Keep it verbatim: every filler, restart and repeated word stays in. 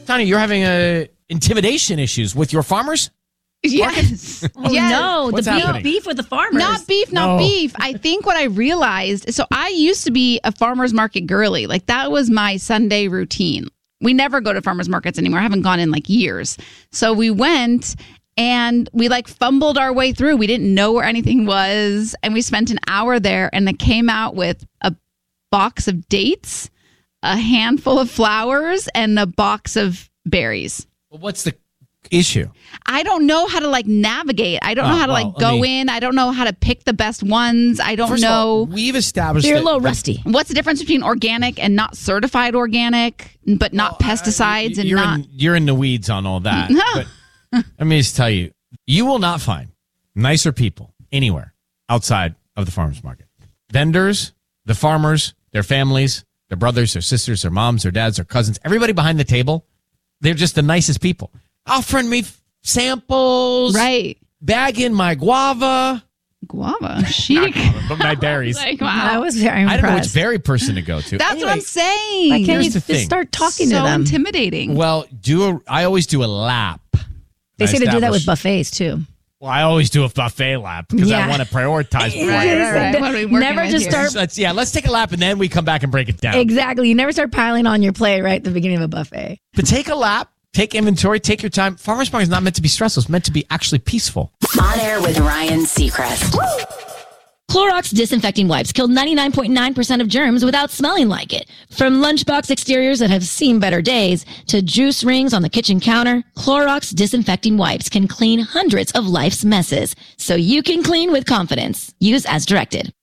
Tanya, you're having uh, intimidation issues with your farmers? Yes. Oh, yes. no. What's the beef, happening? beef with the farmers. Not beef, not No. beef. I think what I realized, so I used to be a farmer's market girly. Like that was my Sunday routine. We never go to farmers markets anymore. I haven't gone in like years. So we went and we like fumbled our way through. We didn't know where anything was. And we spent an hour there and it came out with a box of dates, a handful of flowers, and a box of berries. Well, what's the issue? I don't know how to like navigate. I don't Oh, know how to well, like let go me- in. I don't know how to pick the best ones. I don't First of know. all, we've established You're a that- little rusty. What's the difference between organic and not certified organic, but not Well, pesticides I- and you're not? in, you're in the weeds on all that. But let me just tell you, you will not find nicer people anywhere outside of the farmers market. Vendors, the farmers, their families, their brothers, their sisters, their moms, their dads, their cousins, everybody behind the table, they're just the nicest people. Offering me samples, Right. bagging my guava, Guava. Chic. but my berries. Like, I wow. was very impressed. I don't know which berry person to go to. That's Anyway, what I'm saying. Why can't Here's you the just thing. start talking so to them? intimidating. Well, do a. I always do a lap. They I say to do that with establish- buffets, too. Well, I always do a buffet lap because Yeah. I want to prioritize. before I- Right, right, right. What are we working Never with just here? start. Let's yeah, let's take a lap and then we come back and break it down. Exactly. You never start piling on your plate right at the beginning of a buffet. But take a lap, take inventory, take your time. Farmers market is not meant to be stressful; it's meant to be actually peaceful. On Air with Ryan Seacrest. Clorox disinfecting wipes kill ninety-nine point nine percent of germs without smelling like it. From lunchbox exteriors that have seen better days to juice rings on the kitchen counter, Clorox disinfecting wipes can clean hundreds of life's messes so you can clean with confidence. Use as directed.